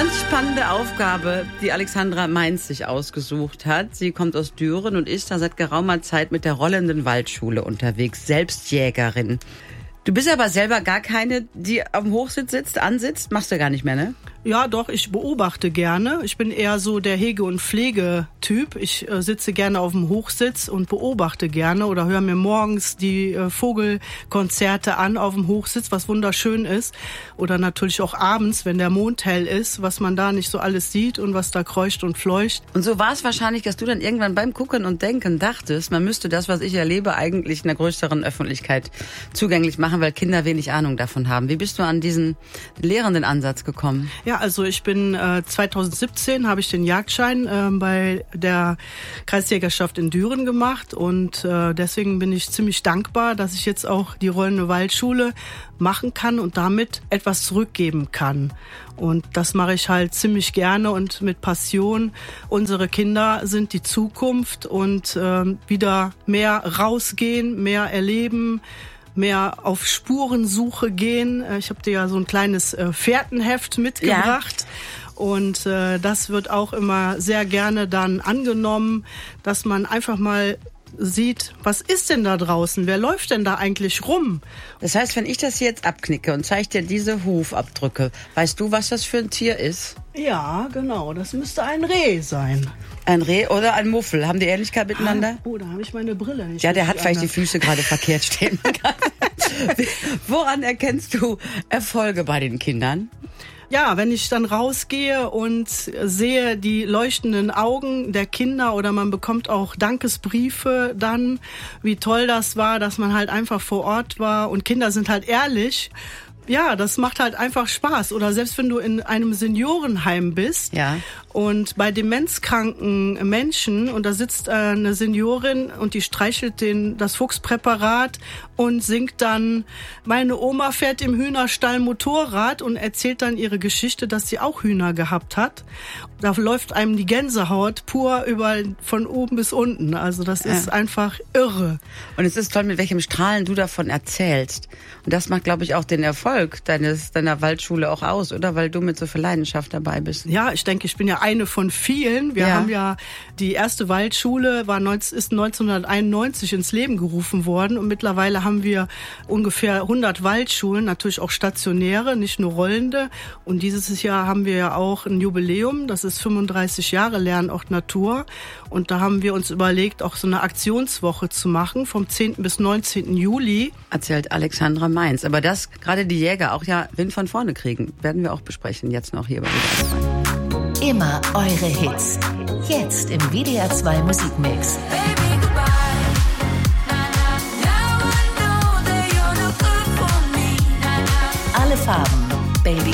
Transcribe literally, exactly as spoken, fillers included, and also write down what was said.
Ganz spannende Aufgabe, die Alexandra Mainz sich ausgesucht hat. Sie kommt aus Düren und ist da seit geraumer Zeit mit der Rollenden Waldschule unterwegs, Selbstjägerin. Du bist aber selber gar keine, die auf dem Hochsitz sitzt, ansitzt, machst du gar nicht mehr, ne? Ja, doch, ich beobachte gerne. Ich bin eher so der Hege- und Pflegetyp. Ich äh, sitze gerne auf dem Hochsitz und beobachte gerne oder höre mir morgens die äh, Vogelkonzerte an auf dem Hochsitz, was wunderschön ist. Oder natürlich auch abends, wenn der Mond hell ist, was man da nicht so alles sieht und was da kreucht und fleucht. Und so war es wahrscheinlich, dass du dann irgendwann beim Gucken und Denken dachtest, man müsste das, was ich erlebe, eigentlich in der größeren Öffentlichkeit zugänglich machen, weil Kinder wenig Ahnung davon haben. Wie bist du an diesen lehrenden Ansatz gekommen? Ja, also ich bin äh, zweitausendsiebzehn habe ich den Jagdschein äh, bei der Kreisjägerschaft in Düren gemacht und äh, deswegen bin ich ziemlich dankbar, dass ich jetzt auch die Rollende Waldschule machen kann und damit etwas zurückgeben kann. Und das mache ich halt ziemlich gerne und mit Passion. Unsere Kinder sind die Zukunft und äh, wieder mehr rausgehen, mehr erleben, mehr auf Spurensuche gehen. Ich habe dir ja so ein kleines äh, Fährtenheft mitgebracht. Ja. Und äh, das wird auch immer sehr gerne dann angenommen, dass man einfach mal sieht, was ist denn da draußen? Wer läuft denn da eigentlich rum? Das heißt, wenn ich das hier jetzt abknicke und zeige dir diese Hufabdrücke, weißt du, was das für ein Tier ist? Ja, genau. Das müsste ein Reh sein. Ein Reh oder ein Muffel? Haben die Ähnlichkeit miteinander? Oh, da habe ich meine Brille nicht. Ja, der hat vielleicht die Füße gerade verkehrt stehen. Woran erkennst du Erfolge bei den Kindern? Ja, wenn ich dann rausgehe und sehe die leuchtenden Augen der Kinder oder man bekommt auch Dankesbriefe dann, wie toll das war, dass man halt einfach vor Ort war und Kinder sind halt ehrlich. Ja, das macht halt einfach Spaß. Oder selbst wenn du in einem Seniorenheim bist, ja, und bei demenzkranken Menschen und da sitzt eine Seniorin und die streichelt den, das Fuchspräparat und singt dann, meine Oma fährt im Hühnerstall Motorrad und erzählt dann ihre Geschichte, dass sie auch Hühner gehabt hat. Da läuft einem die Gänsehaut pur über von oben bis unten. Also das ist ja einfach irre. Und es ist toll, mit welchem Strahlen du davon erzählst. Und das macht, glaube ich, auch den Erfolg deines, deiner Waldschule auch aus, oder? Weil du mit so viel Leidenschaft dabei bist. Ja, ich denke, ich bin ja eine von vielen. Wir ja. haben ja, die erste Waldschule war, ist neunzehnhunderteinundneunzig ins Leben gerufen worden und mittlerweile haben wir ungefähr hundert Waldschulen, natürlich auch stationäre, nicht nur rollende. Und dieses Jahr haben wir ja auch ein Jubiläum, das ist fünfunddreißig Jahre Lernort Natur. Und da haben wir uns überlegt, auch so eine Aktionswoche zu machen, vom zehnten bis neunzehnten Juli. Erzählt Alexandra Mainz. Aber dass gerade die Jäger auch ja Wind von vorne kriegen, werden wir auch besprechen, jetzt noch hier bei W D R zwei. Immer eure Hits. Jetzt im W D R zwei Musikmix. Alle Farben. Baby